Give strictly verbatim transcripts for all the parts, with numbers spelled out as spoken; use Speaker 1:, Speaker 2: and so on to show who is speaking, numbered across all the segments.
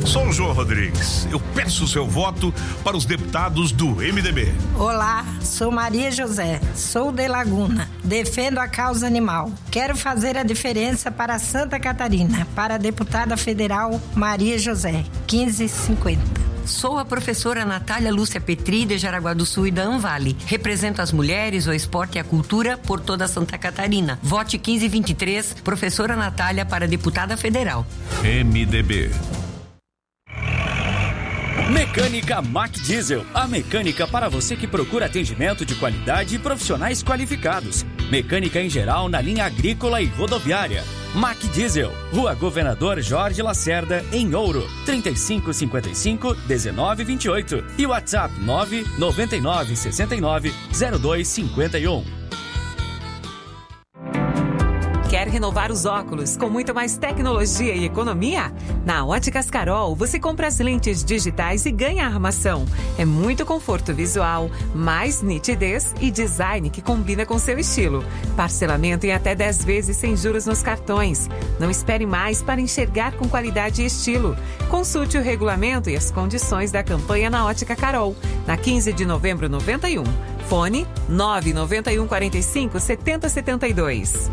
Speaker 1: Sou o João Rodrigues. Eu peço o seu voto para os deputados do M D B.
Speaker 2: Olá, sou Maria José, sou de Laguna. Defendo a causa animal. Quero fazer a diferença para Santa Catarina. Para a deputada federal Maria José, quinze cinquenta.
Speaker 3: Sou a professora Natália Lúcia Petri, de Jaraguá do Sul e da Anvale. Represento as mulheres, o esporte e a cultura por toda Santa Catarina. Vote quinze vinte e três, professora Natália para deputada federal.
Speaker 1: M D B.
Speaker 4: Mecânica Mac Diesel, a mecânica para você que procura atendimento de qualidade e profissionais qualificados. Mecânica em geral na linha agrícola e rodoviária. Mac Diesel, Rua Governador Jorge Lacerda, em Ouro, trinta e cinco cinquenta e cinco, dezenove vinte e oito e WhatsApp nove nove nove seis nove zero dois cinco um.
Speaker 5: Quer renovar os óculos com muito mais tecnologia e economia? Na Óticas Carol, você compra as lentes digitais e ganha armação. É muito conforto visual, mais nitidez e design que combina com seu estilo. Parcelamento em até dez vezes sem juros nos cartões. Não espere mais para enxergar com qualidade e estilo. Consulte o regulamento e as condições da campanha na Ótica Carol, na quinze de novembro noventa e um. Fone nove nove um quatro cinco sete zero sete dois.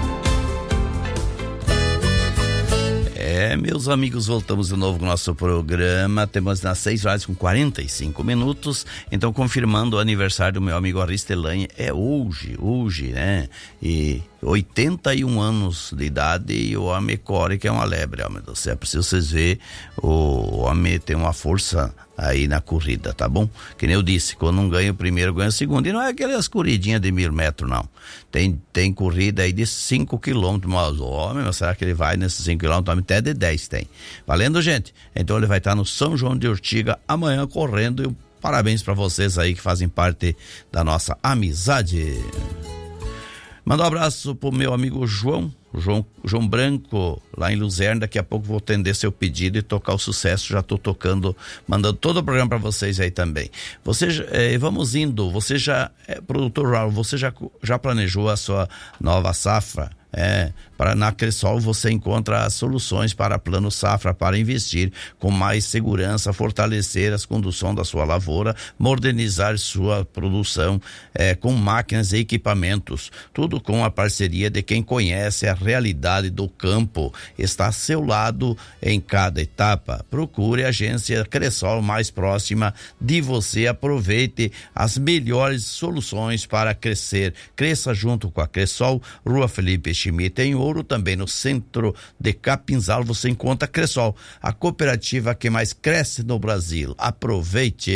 Speaker 6: É, meus amigos, voltamos de novo com o nosso programa. Temos nas seis horas com quarenta e cinco minutos. Então, confirmando o aniversário do meu amigo Aristelane, é hoje, hoje, né? E oitenta e um anos de idade e o homem corre que é uma lebre, homem do céu. Preciso vocês verem, o homem tem uma força aí na corrida, tá bom? Que nem eu disse, quando não ganha o primeiro, ganha o segundo. E não é aquelas corridinhas de mil metros, não. Tem, tem corrida aí de cinco quilômetros, mas o homem, mas será que ele vai nesses cinco quilômetros? Até de dez tem. Valendo, gente? Então ele vai estar no São João de Ortiga amanhã correndo e parabéns para vocês aí que fazem parte da nossa amizade. Manda um abraço pro meu amigo João, João, João Branco, lá em Luzerne. Daqui a pouco vou atender seu pedido e tocar o sucesso. Já tô tocando, mandando todo o programa para vocês aí também. Você, eh, vamos indo, você já, é, produtor rural, você já, já planejou a sua nova safra? É, para na Cressol você encontra as soluções para plano safra, para investir com mais segurança, fortalecer as conduções da sua lavoura, modernizar sua produção é, com máquinas e equipamentos, tudo com a parceria de quem conhece a realidade do campo, está ao seu lado em cada etapa. Procure a agência Cressol mais próxima de você, aproveite as melhores soluções para crescer, cresça junto com a Cressol. Rua Felipe Schmidt, em Ouro, também no centro de Capinzal, você encontra a Cressol, a cooperativa que mais cresce no Brasil. Aproveite!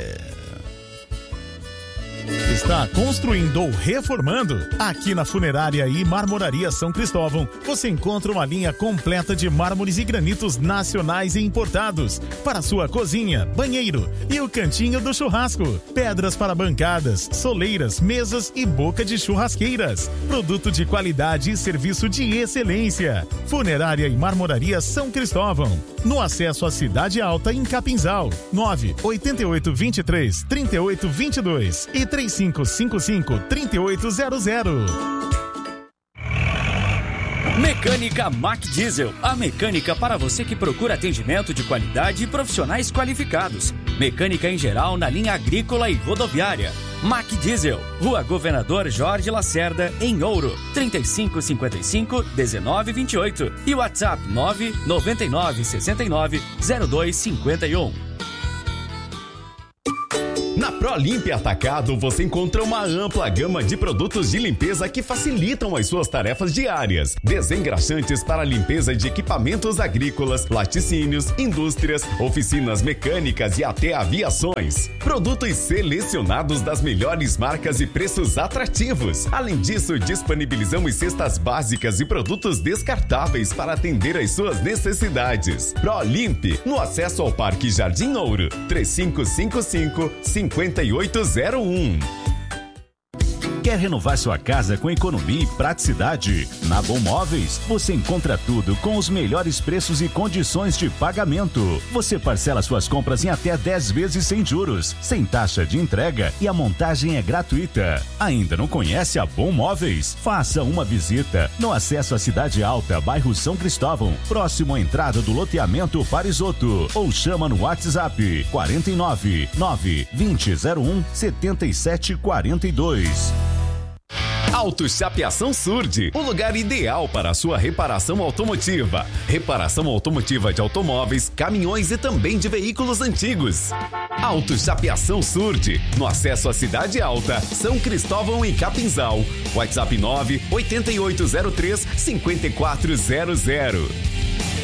Speaker 7: Está construindo ou reformando? Aqui na Funerária e Marmoraria São Cristóvão, você encontra uma linha completa de mármores e granitos nacionais e importados para sua cozinha, banheiro e o cantinho do churrasco. Pedras para bancadas, soleiras, mesas e boca de churrasqueiras. Produto de qualidade e serviço de excelência. Funerária e Marmoraria São Cristóvão. No acesso à Cidade Alta, em Capinzal. nove oito oito dois três, três oito dois dois e três cinco cinco cinco, três oito zero zero.
Speaker 4: Mecânica Mac Diesel, a mecânica para você que procura atendimento de qualidade e profissionais qualificados. Mecânica em geral na linha agrícola e rodoviária. Mac Diesel, Rua Governador Jorge Lacerda, em Ouro, trinta e cinco cinquenta e cinco, dezenove vinte e oito e WhatsApp nove nove nove seis nove zero dois cinco um.
Speaker 8: Na ProLimpe Atacado você encontra uma ampla gama de produtos de limpeza que facilitam as suas tarefas diárias. Desengraxantes para limpeza de equipamentos agrícolas, laticínios, indústrias, oficinas mecânicas e até aviações. Produtos selecionados das melhores marcas e preços atrativos. Além disso, disponibilizamos cestas básicas e produtos descartáveis para atender às suas necessidades. ProLimpe, no acesso ao Parque Jardim Ouro, três cinco cinco cinco, cinco oito zero um.
Speaker 9: Quer renovar sua casa com economia e praticidade? Na Bom Móveis, você encontra tudo com os melhores preços e condições de pagamento. Você parcela suas compras em até dez vezes sem juros, sem taxa de entrega e a montagem é gratuita. Ainda não conhece a Bom Móveis? Faça uma visita no acesso à Cidade Alta, bairro São Cristóvão, próximo à entrada do loteamento Parisoto, ou chama no WhatsApp quarenta e nove, nove, vinte, zero um, setenta e sete, quarenta e dois.
Speaker 8: Auto Chapeação Surd, o lugar ideal para a sua reparação automotiva. Reparação automotiva de automóveis, caminhões e também de veículos antigos. Auto Chapeação Surd, no acesso à Cidade Alta, São Cristóvão e Capinzal. WhatsApp nove oito oito zero três cinco quatro zero zero.